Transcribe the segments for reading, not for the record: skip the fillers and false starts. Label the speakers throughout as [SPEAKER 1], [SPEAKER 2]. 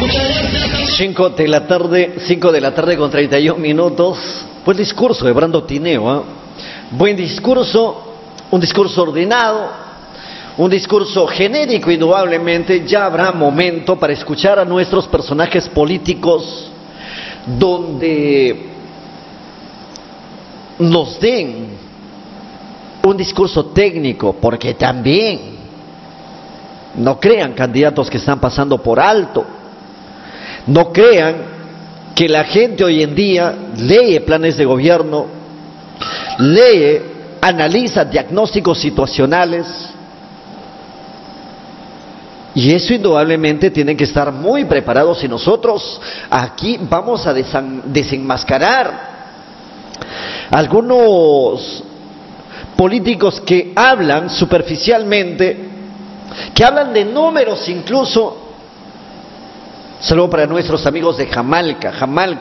[SPEAKER 1] 5 de la tarde con 31 minutos. Buen discurso de Brando Tineo, ¿eh? Buen discurso, un discurso ordenado, un discurso genérico indudablemente. Ya habrá momento para escuchar a nuestros personajes políticos donde nos den un discurso técnico, porque también no crean candidatos que están pasando por alto. No crean que la gente hoy en día lee planes de gobierno, lee, analiza diagnósticos situacionales, y eso indudablemente tienen que estar muy preparados, y nosotros aquí vamos a desenmascarar algunos políticos que hablan superficialmente, que hablan de números incluso. Saludo para nuestros amigos de Jamalca.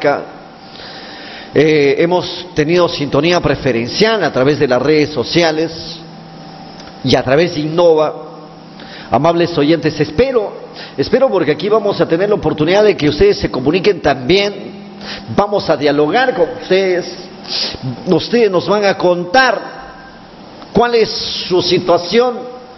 [SPEAKER 1] Hemos tenido sintonía preferencial a través de las redes sociales y a través de Innova. Amables oyentes, espero porque aquí vamos a tener la oportunidad de que ustedes se comuniquen también. Vamos a dialogar con ustedes. Ustedes nos van a contar cuál es su situación.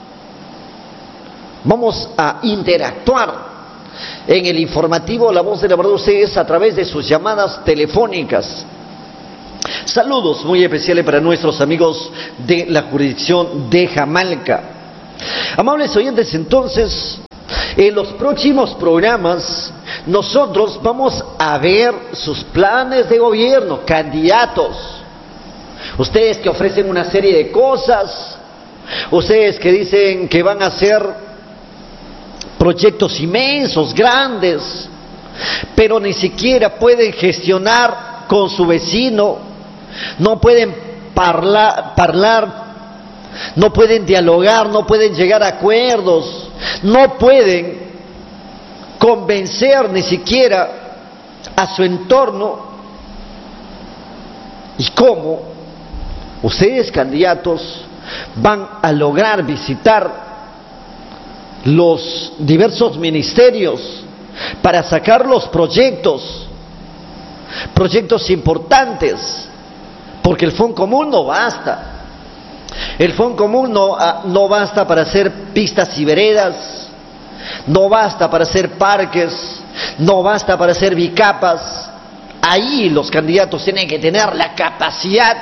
[SPEAKER 1] Vamos a interactuar en el informativo La Voz de la Verdad, ustedes a través de sus llamadas telefónicas. Saludos muy especiales para nuestros amigos de la jurisdicción de Jamalca. Amables oyentes, entonces, en los próximos programas nosotros vamos a ver sus planes de gobierno, candidatos. Ustedes que ofrecen una serie de cosas, ustedes que dicen que van a hacer proyectos inmensos, grandes, pero ni siquiera pueden gestionar con su vecino, no pueden hablar, no pueden dialogar, no pueden llegar a acuerdos, no pueden convencer ni siquiera a su entorno. ¿Y cómo ustedes, candidatos, van a lograr visitar los diversos ministerios para sacar los proyectos importantes? Porque el Fondo Común no basta. El Fondo Común no basta para hacer pistas y veredas, no basta para hacer parques, no basta para hacer bicapas. Ahí los candidatos tienen que tener la capacidad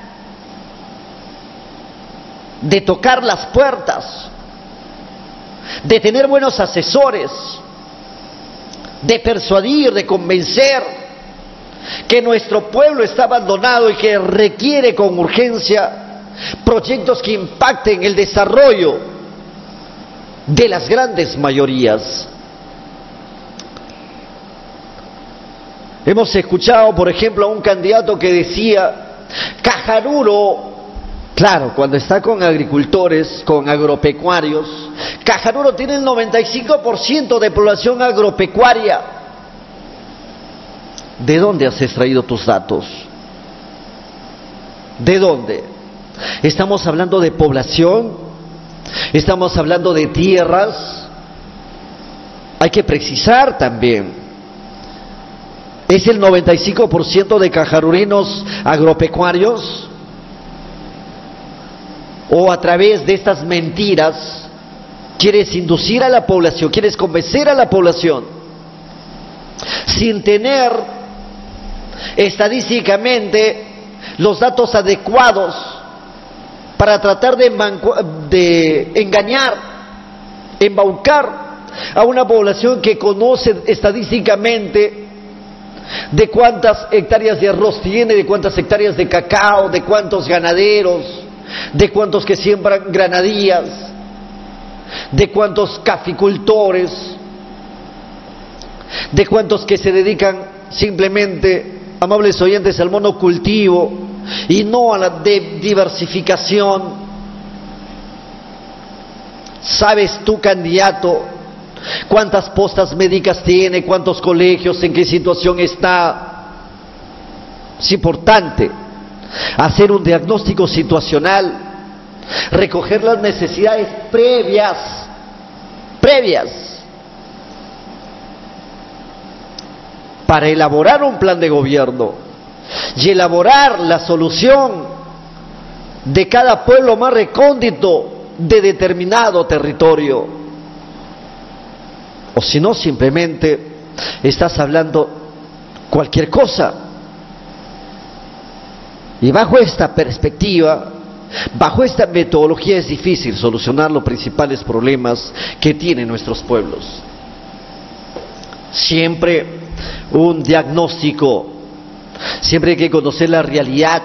[SPEAKER 1] de tocar las puertas, de tener buenos asesores, de persuadir, de convencer que nuestro pueblo está abandonado y que requiere con urgencia proyectos que impacten el desarrollo de las grandes mayorías. Hemos escuchado, por ejemplo, a un candidato que decía: Cajaruro, claro, cuando está con agricultores, con agropecuarios, Cajaruro tiene el 95% de población agropecuaria. ¿De dónde has extraído tus datos? ¿De dónde? ¿Estamos hablando de población? ¿Estamos hablando de tierras? Hay que precisar también. ¿Es el 95% de cajarurinos agropecuarios? ¿O a través de estas mentiras quieres inducir a la población, quieres convencer a la población, sin tener estadísticamente los datos adecuados para tratar de engañar, embaucar a una población que conoce estadísticamente de cuántas hectáreas de arroz tiene, de cuántas hectáreas de cacao, de cuántos ganaderos, de cuántos que siembran granadías, de cuántos caficultores, de cuántos que se dedican simplemente, amables oyentes, al monocultivo y no a la diversificación? ¿Sabes tú, candidato, cuántas postas médicas tiene, cuántos colegios, en qué situación está? Es importante hacer un diagnóstico situacional, recoger las necesidades previas. para elaborar un plan de gobierno y elaborar la solución de cada pueblo más recóndito de determinado territorio. O si no, simplemente estás hablando cualquier cosa. Y bajo esta perspectiva, bajo esta metodología, es difícil solucionar los principales problemas que tienen nuestros pueblos. Siempre un diagnóstico, siempre hay que conocer la realidad,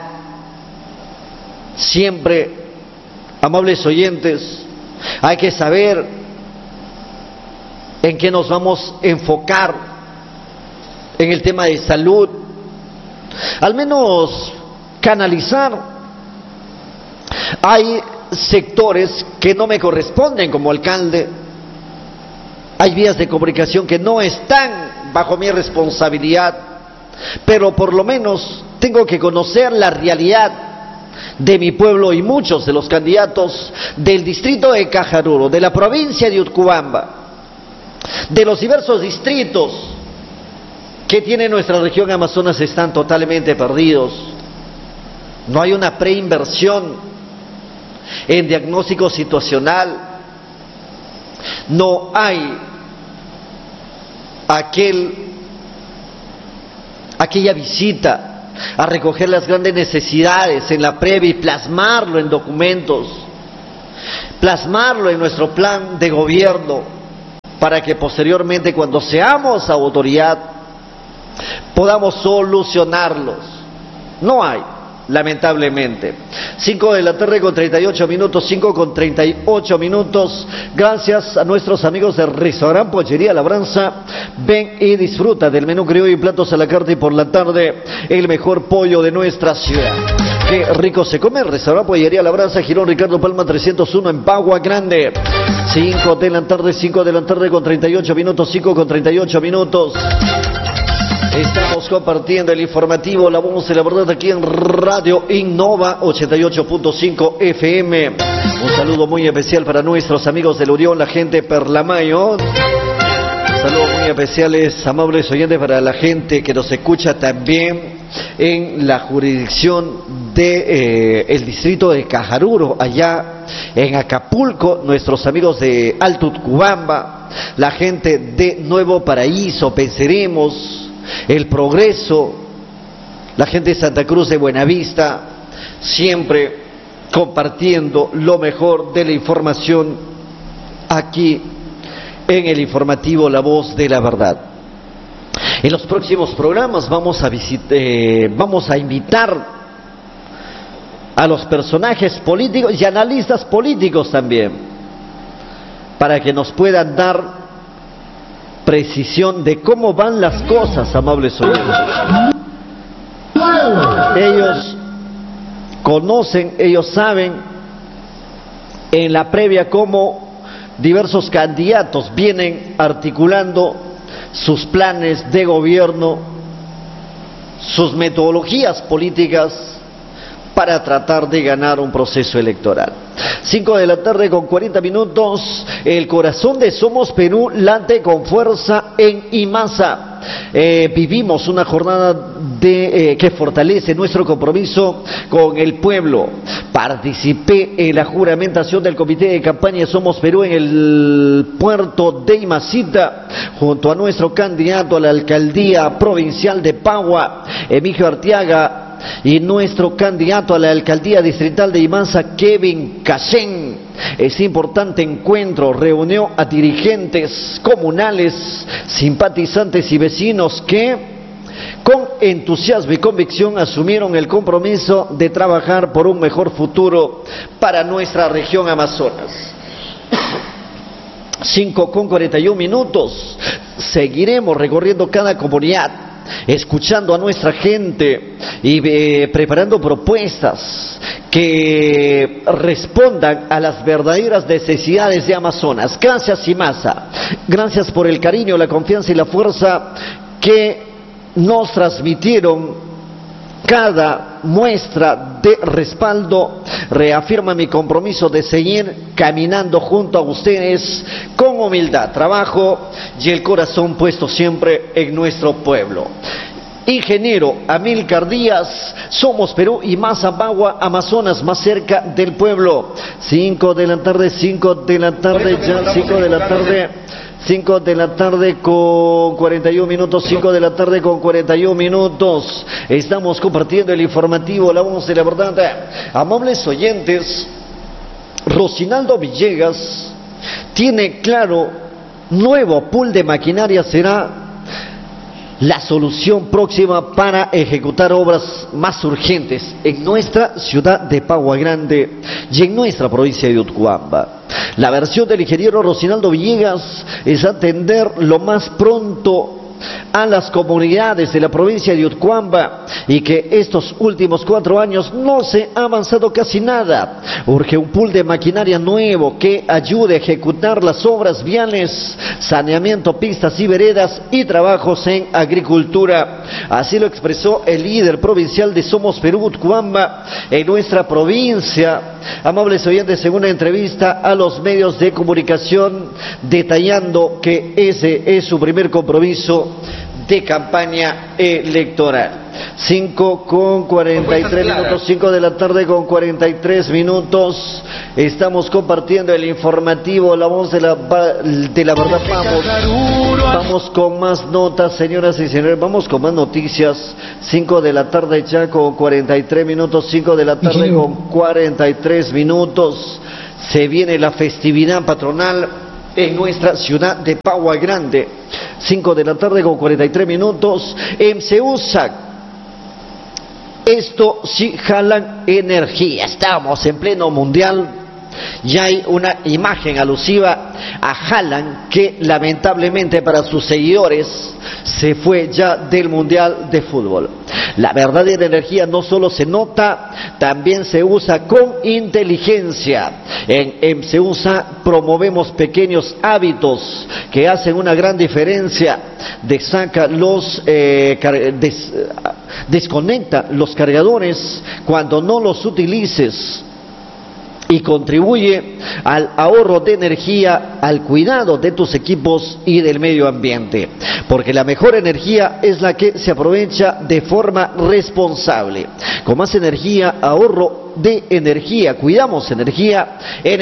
[SPEAKER 1] siempre, amables oyentes, hay que saber en qué nos vamos a enfocar en el tema de salud, al menos canalizar. Hay sectores que no me corresponden como alcalde, hay vías de comunicación que no están bajo mi responsabilidad, pero por lo menos tengo que conocer la realidad de mi pueblo y muchos de los candidatos del distrito de Cajaruro, de la provincia de Utcubamba, de los diversos distritos que tiene nuestra región Amazonas están totalmente perdidos. No hay una preinversión en diagnóstico situacional, no hay aquella visita a recoger las grandes necesidades en la previa y plasmarlo en documentos, plasmarlo en nuestro plan de gobierno, para que posteriormente, cuando seamos autoridad, podamos solucionarlos. No hay, lamentablemente. 5 de la tarde con 38 minutos, 5 con 38 minutos. Gracias a nuestros amigos de Restaurant Pollería Labranza. Ven y disfruta del menú criollo y platos a la carta, y por la tarde el mejor pollo de nuestra ciudad. Qué rico se come. Restaurant Pollería Labranza, Girón Ricardo Palma 301 en Pagua Grande. 5 de la tarde con 38 minutos, 5 con 38 minutos. Estamos compartiendo el informativo La Voz de la Verdad aquí en Radio Innova 88.5 FM. Un saludo muy especial para nuestros amigos del Urión, la gente Perlamayo. Saludos muy especiales, amables oyentes, para la gente que nos escucha también en la jurisdicción de el distrito de Cajaruro, allá en Acapulco, nuestros amigos de Alto Utcubamba, la gente de Nuevo Paraíso, Penseremos, El Progreso, la gente de Santa Cruz de Buenavista, siempre compartiendo lo mejor de la información aquí en el informativo La Voz de la Verdad. En los próximos programas vamos a invitar a los personajes políticos y analistas políticos también, para que nos puedan dar precisión de cómo van las cosas, amables oyentes. Ellos conocen, ellos saben en la previa cómo diversos candidatos vienen articulando sus planes de gobierno, sus metodologías políticas para tratar de ganar un proceso electoral. 5 de la tarde con 40 minutos, el corazón de Somos Perú late con fuerza en Imasa. Vivimos una jornada que fortalece nuestro compromiso con el pueblo. Participé en la juramentación del comité de campaña Somos Perú en el puerto de Imasita, junto a nuestro candidato a la alcaldía provincial de Pagua, Emigio Arteaga, y nuestro candidato a la alcaldía distrital de Imasa, Kevin Cachén. Este importante encuentro reunió a dirigentes comunales, simpatizantes y vecinos que con entusiasmo y convicción asumieron el compromiso de trabajar por un mejor futuro para nuestra región Amazonas. 5 con 41 minutos. Seguiremos recorriendo cada comunidad, escuchando a nuestra gente y preparando propuestas que respondan a las verdaderas necesidades de Amazonas. Gracias, Imasa. Gracias por el cariño, la confianza y la fuerza que nos transmitieron Cada muestra de respaldo reafirma mi compromiso de seguir caminando junto a ustedes con humildad, trabajo y el corazón puesto siempre en nuestro pueblo. Ingeniero Amílcar Díaz, Somos Perú y Mazapagua, Amazonas, más cerca del pueblo. 5 de la tarde, 5 de la tarde, ya 5 de la tarde. 5 de la tarde con 41 minutos, 5 de la tarde con 41 minutos. Estamos compartiendo el informativo La Voz de la Verdad. Amables oyentes, Rocinaldo Villegas tiene claro, nuevo pool de maquinaria será la solución próxima para ejecutar obras más urgentes en nuestra ciudad de Pagua Grande y en nuestra provincia de Utcubamba. La versión del ingeniero Rocinaldo Villegas es atender lo más pronto a las comunidades de la provincia de Utcubamba y que estos últimos 4 años no se ha avanzado casi nada. Urge un pool de maquinaria nuevo que ayude a ejecutar las obras viales, saneamiento, pistas y veredas y trabajos en agricultura. Así lo expresó el líder provincial de Somos Perú Utcubamba en nuestra provincia. Amables oyentes, en una entrevista a los medios de comunicación, detallando que ese es su primer compromiso de campaña electoral. 5 con 43 minutos, 5 de la tarde con 43 minutos. Estamos compartiendo el informativo La Voz de la Verdad. Vamos con más notas, señoras y señores, vamos con más noticias. 5 de la tarde ya con 43 minutos, 5 de la tarde con 43 minutos. Se viene la festividad patronal en nuestra ciudad de Pagua Grande. 5 de la tarde con 43 minutos. En Ceusac, esto sí jalan energía. Estamos en pleno mundial. Ya hay una imagen alusiva a Haaland, que lamentablemente para sus seguidores se fue ya del Mundial de Fútbol. La verdadera energía no solo se nota, también se usa con inteligencia. En Ceusa promovemos pequeños hábitos que hacen una gran diferencia. Desconecta los cargadores cuando no los utilices y contribuye al ahorro de energía, al cuidado de tus equipos y del medio ambiente, porque la mejor energía es la que se aprovecha de forma responsable. Con más energía, ahorro de energía, cuidamos energía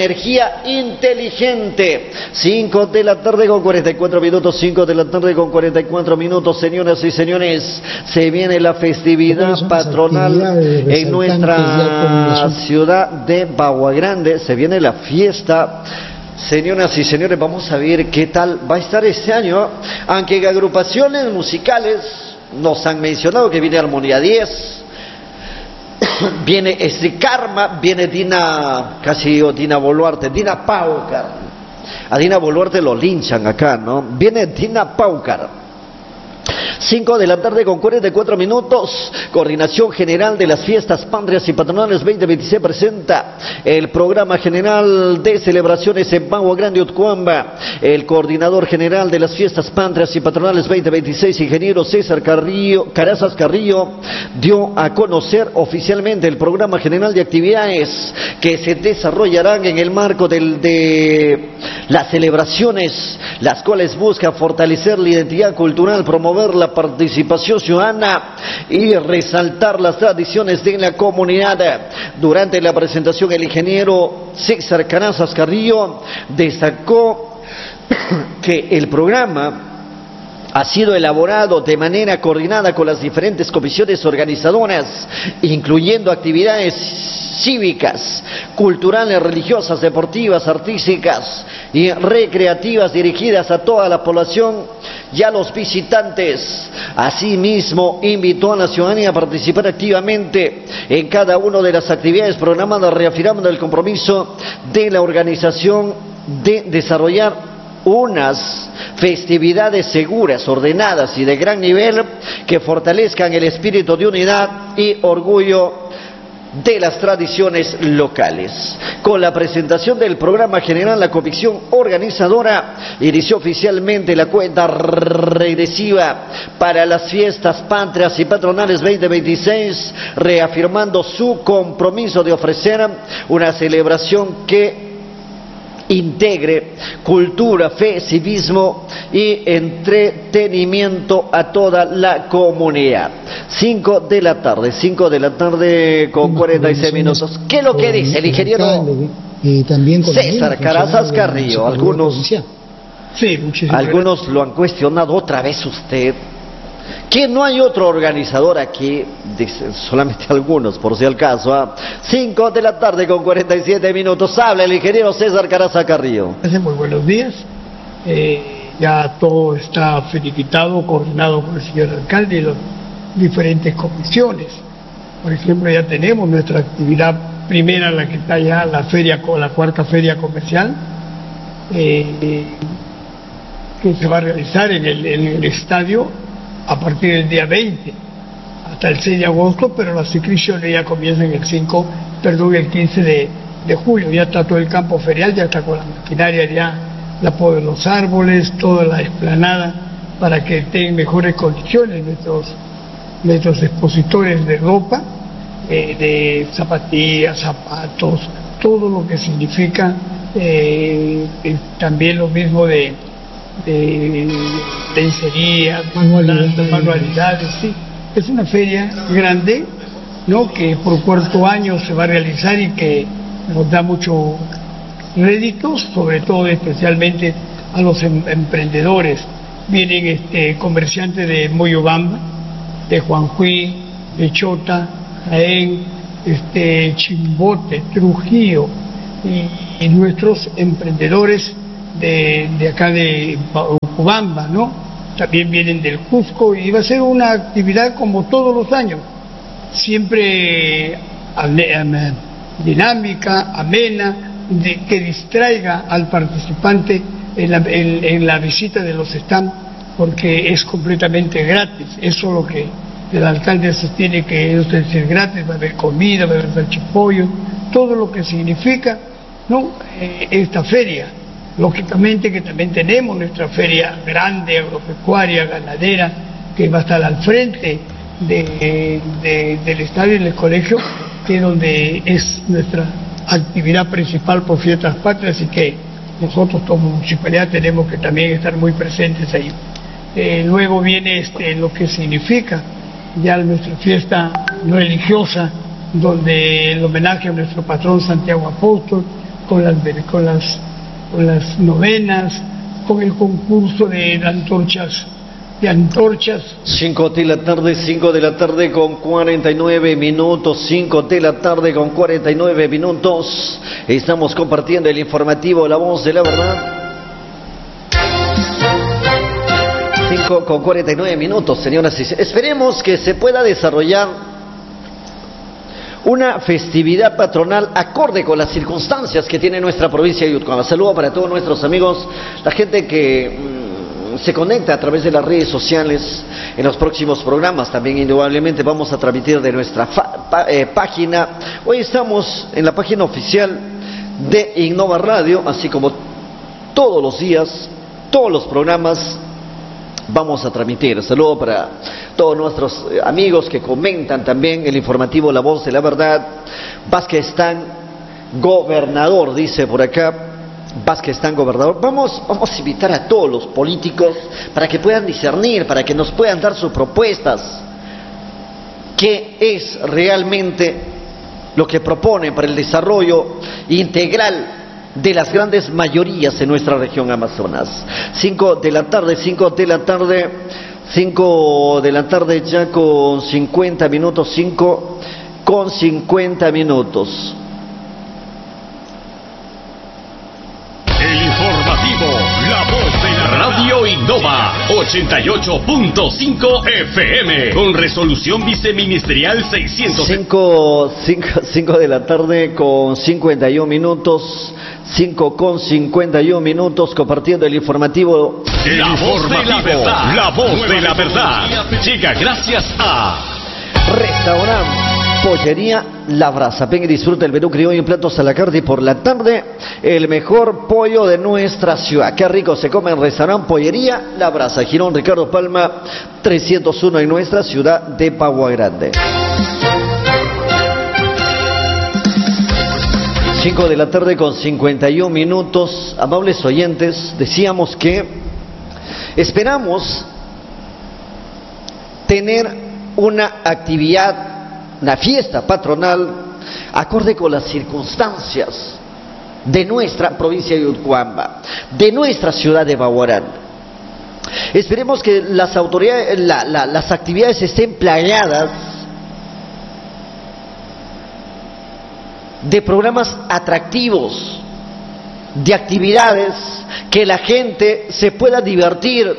[SPEAKER 1] inteligente. 5 de la tarde con 44 minutos, 5 de la tarde con 44 minutos, señoras y señores, se viene la festividad patronal en nuestra ciudad de Pagua Grande, se viene la fiesta. Señoras y señores, vamos a ver qué tal va a estar este año, aunque agrupaciones musicales nos han mencionado que viene Armonía 10, viene Karma, viene Dina Boluarte, Dina Paucar. A Dina Boluarte lo linchan acá, ¿no? Viene Dina Paucar. 5 de la tarde con 44 minutos. Coordinación General de las Fiestas Patrias y Patronales 2026 presenta el Programa General de Celebraciones en Pagua Grande, Utcubamba. El Coordinador General de las Fiestas Patrias y Patronales 2026, ingeniero César Carazas Carrillo, dio a conocer oficialmente el Programa General de Actividades que se desarrollarán en el marco de las celebraciones, las cuales buscan fortalecer la identidad cultural, promover la participación ciudadana y resaltar las tradiciones de la comunidad. Durante la presentación, el ingeniero César Carazas Carrillo destacó que el programa ha sido elaborado de manera coordinada con las diferentes comisiones organizadoras, incluyendo actividades cívicas, culturales, religiosas, deportivas, artísticas y recreativas dirigidas a toda la población y a los visitantes. Asimismo, invitó a la ciudadanía a participar activamente en cada una de las actividades programadas, reafirmando el compromiso de la organización de desarrollar unas festividades seguras, ordenadas y de gran nivel que fortalezcan el espíritu de unidad y orgullo de las tradiciones locales. Con la presentación del programa general, la comisión organizadora inició oficialmente la cuenta regresiva para las fiestas patrias y patronales 2026, reafirmando su compromiso de ofrecer una celebración que integre cultura, fe, civismo y entretenimiento a toda la comunidad. 5 de la tarde con 46 minutos. ¿Qué es lo que dice el ingeniero César Carazas Carrillo? Algunos lo han cuestionado otra vez usted. Que no hay otro organizador aquí, dicen solamente algunos, por si al caso. 5 de la tarde con 47 minutos. Habla el ingeniero César Carazas Carrillo.
[SPEAKER 2] Muy buenos días. Ya todo está finiquitado, coordinado con el señor alcalde y las diferentes comisiones. Por ejemplo, ya tenemos nuestra actividad primera, la que está ya la feria, la cuarta feria comercial, que se va a realizar en el estadio a partir del día 20 hasta el 6 de agosto, pero las inscripciones ya comienzan el 15 de julio. Ya está todo el campo ferial, ya está con la maquinaria, ya la poda de los árboles, toda la explanada, para que tengan mejores condiciones nuestros expositores de ropa, de zapatillas, zapatos, todo lo que significa, también lo mismo de lencería, manualidades, sí. Es una feria grande, ¿no?, que por cuarto año se va a realizar y que nos da mucho réditos, sobre todo especialmente a los emprendedores. Vienen comerciantes de Moyobamba, de Juanjuí, de Chota, Jaén, Chimbote, Trujillo, y nuestros emprendedores de acá de Urubamba, ¿no? También vienen del Cusco, y va a ser una actividad como todos los años, siempre dinámica, amena, que distraiga al participante en la visita de los stands, porque es completamente gratis. Eso es lo que el alcalde sostiene, que es decir, gratis. Va a haber comida, va a haber salchipollo, todo lo que significa, ¿no?, esta feria. Lógicamente que también tenemos nuestra feria grande, agropecuaria, ganadera, que va a estar al frente del estadio y del colegio, que es donde es nuestra actividad principal por fiestas patrias, y que nosotros como municipalidad tenemos que también estar muy presentes ahí. Luego viene lo que significa ya nuestra fiesta religiosa, donde el homenaje a nuestro patrón Santiago Apóstol, con las novenas, con el concurso de antorchas.
[SPEAKER 1] 5 de la tarde con 49 minutos. 5 de la tarde con 49 minutos. Estamos compartiendo el informativo La Voz de la Verdad. 5 con 49 minutos, señoras y señores. Esperemos que se pueda desarrollar una festividad patronal acorde con las circunstancias que tiene nuestra provincia de Yutcán. Saludo para todos nuestros amigos, la gente que se conecta a través de las redes sociales. En los próximos programas también indudablemente vamos a transmitir de nuestra página. Hoy estamos en la página oficial de Innova Radio, así como todos los días, todos los programas vamos a transmitir. Saludo para todos nuestros amigos que comentan también el informativo La Voz de la Verdad. Vázquez Tan, gobernador, dice por acá. Vázquez Tan, gobernador. Vamos a invitar a todos los políticos para que puedan discernir, para que nos puedan dar sus propuestas. ¿Qué es realmente lo que proponen para el desarrollo integral de las grandes mayorías en nuestra región Amazonas? 5 de la tarde ya con 50 minutos, 5 con 50 minutos.
[SPEAKER 3] El informativo, La Voz de la Radio Innova, 88.5 FM, con resolución viceministerial 600.
[SPEAKER 1] 5 de la tarde con 51 minutos. 5 con 51 minutos, compartiendo el informativo.
[SPEAKER 3] La Voz de la Verdad. La Voz de la Verdad. Llega gracias a
[SPEAKER 1] Restaurante Pollería La Brasa. Ven y disfruta el menú criollo en platos a la carta y por la tarde el mejor pollo de nuestra ciudad. Qué rico se come en restaurante Pollería La Brasa. Girón Ricardo Palma 301 en nuestra ciudad de Pagua Grande. 5 de la tarde con 51 minutos. Amables oyentes, decíamos que esperamos tener una actividad, una fiesta patronal acorde con las circunstancias de nuestra provincia de Utcuamba, de nuestra ciudad de Baguarán. Esperemos que las autoridades, las actividades estén plagadas de programas atractivos, de actividades que la gente se pueda divertir.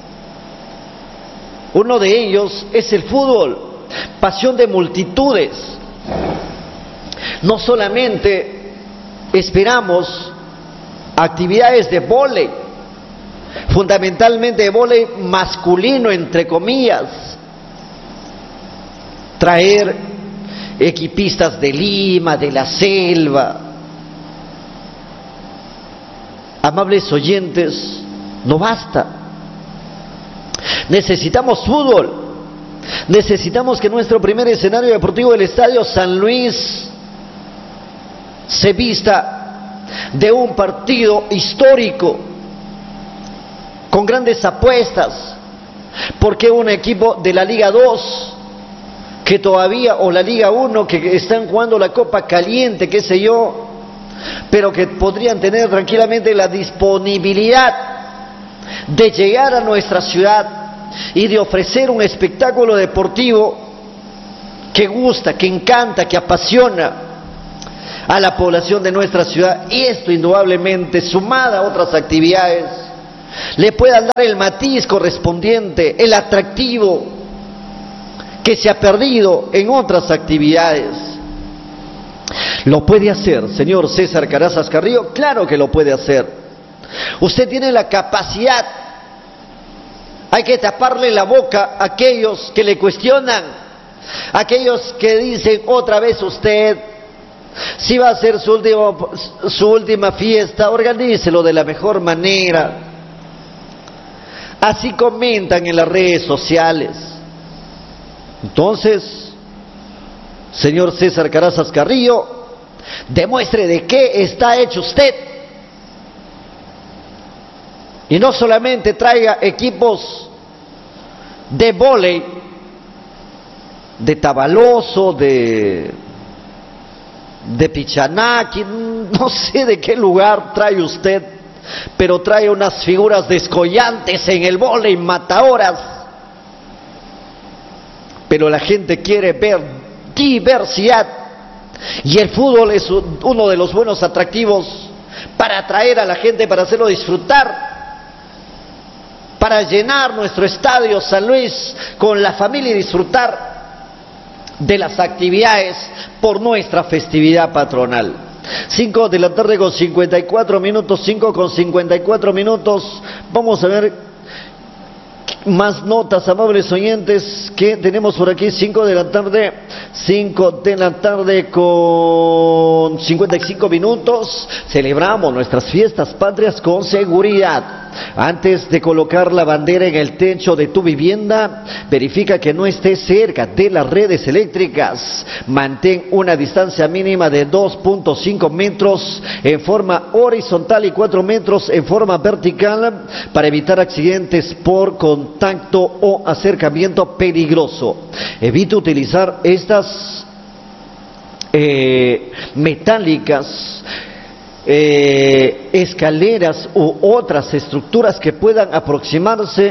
[SPEAKER 1] Uno de ellos es el fútbol, pasión de multitudes. No solamente esperamos actividades de vóley, fundamentalmente de vóley masculino, entre comillas, traer equipistas de Lima, de la selva. Amables oyentes, no basta. Necesitamos fútbol. Necesitamos que nuestro primer escenario deportivo del Estadio San Luis se vista de un partido histórico, con grandes apuestas. Porque un equipo de la Liga 2 que todavía, o la Liga 1, que están jugando la Copa Caliente, qué sé yo, pero que podrían tener tranquilamente la disponibilidad de llegar a nuestra ciudad y de ofrecer un espectáculo deportivo que gusta, que encanta, que apasiona a la población de nuestra ciudad, y esto indudablemente, sumada a otras actividades, le puedan dar el matiz correspondiente, el atractivo que se ha perdido en otras actividades. ¿Lo puede hacer, señor César Carazas Carrillo? Claro que lo puede hacer. Usted tiene la capacidad. Hay que taparle la boca a aquellos que le cuestionan, a aquellos que dicen otra vez usted, si va a hacer su última fiesta, organícelo de la mejor manera. Así comentan en las redes sociales. Entonces, señor César Carazas Carrillo, demuestre de qué está hecho usted. Y no solamente traiga equipos de vóley, de Tabaloso, de Pichanaki, no sé de qué lugar trae usted, pero trae unas figuras descollantes en el vóley, matahoras. Pero la gente quiere ver diversidad, y el fútbol es uno de los buenos atractivos para atraer a la gente, para hacerlo disfrutar, para llenar nuestro estadio San Luis con la familia y disfrutar de las actividades por nuestra festividad patronal. 5 de la tarde con 54 minutos, 5 con 54 minutos. Vamos a ver más notas, amables oyentes, que tenemos por aquí. 5 de la tarde con 55 minutos. Celebramos nuestras fiestas patrias con seguridad. Antes de colocar la bandera en el techo de tu vivienda, verifica que no esté cerca de las redes eléctricas. Mantén una distancia mínima de 2.5 metros en forma horizontal y 4 metros en forma vertical para evitar accidentes por contacto o acercamiento peligroso. Evita utilizar estas metálicas, escaleras u otras estructuras que puedan aproximarse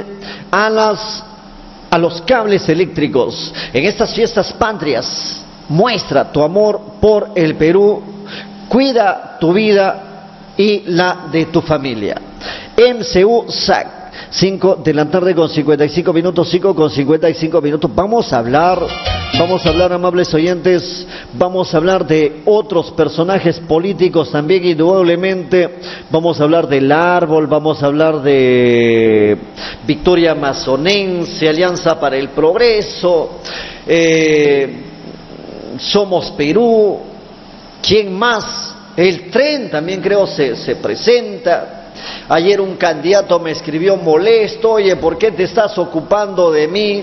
[SPEAKER 1] a los cables eléctricos. En estas fiestas patrias, muestra tu amor por el Perú, cuida tu vida y la de tu familia. MCU SAC. 5 de la tarde con 55 minutos, 5 con 55 minutos. Vamos a hablar, amables oyentes, vamos a hablar de otros personajes políticos también, indudablemente. Vamos a hablar del Árbol, vamos a hablar de Victoria Amazonense, Alianza para el Progreso, Somos Perú, ¿quién más? El Tren también creo se presenta. Ayer un candidato me escribió molesto: oye, ¿por qué te estás ocupando de mí?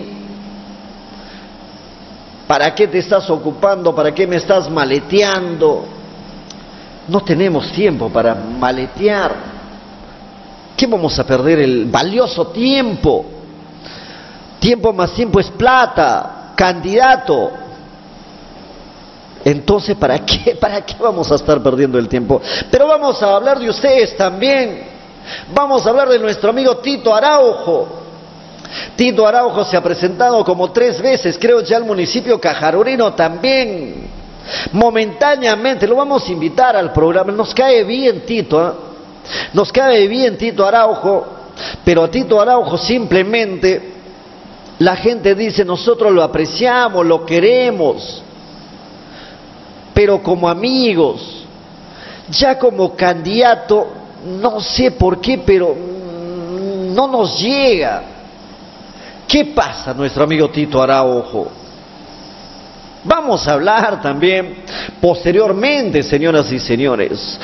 [SPEAKER 1] ¿Para qué te estás ocupando? ¿Para qué me estás maleteando? No tenemos tiempo para maletear. ¿Qué vamos a perder el valioso tiempo? Tiempo más tiempo es plata, candidato. Entonces, ¿para qué vamos a estar perdiendo el tiempo? Pero vamos a hablar de ustedes también. Vamos a hablar de nuestro amigo Tito Araujo. Tito Araujo se ha presentado como 3 veces, creo, ya al municipio cajarurino también. Momentáneamente lo vamos a invitar al programa. Nos cae bien Tito, ¿eh? Nos cae bien Tito Araujo, pero a Tito Araujo simplemente la gente dice: nosotros lo apreciamos, lo queremos, pero como amigos. Ya como candidato, no sé por qué, pero no nos llega. ¿Qué pasa, nuestro amigo Tito Araujo? Vamos a hablar también posteriormente, señoras y señores.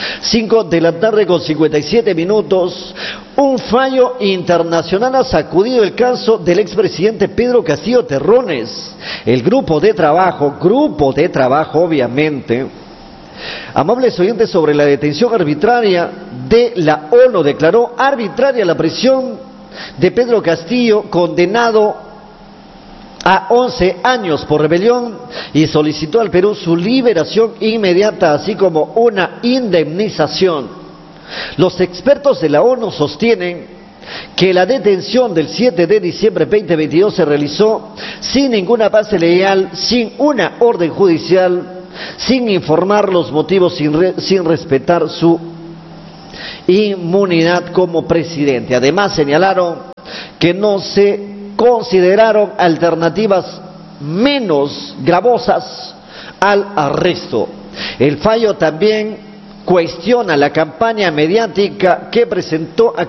[SPEAKER 1] 5:57 p.m. Un fallo internacional ha sacudido el caso del expresidente Pedro Castillo Terrones. El grupo de trabajo obviamente, amables oyentes, sobre la detención arbitraria de la ONU, declaró arbitraria la prisión de Pedro Castillo, condenado a 11 años por rebelión, y solicitó al Perú su liberación inmediata, así como una indemnización. Los expertos de la ONU sostienen que la detención del 7 de diciembre de 2022 se realizó sin ninguna base legal, sin una orden judicial, sin informar los motivos, sin respetar su inmunidad como presidente. Además, señalaron que no se consideraron alternativas menos gravosas al arresto. El fallo también cuestiona la campaña mediática que presentó a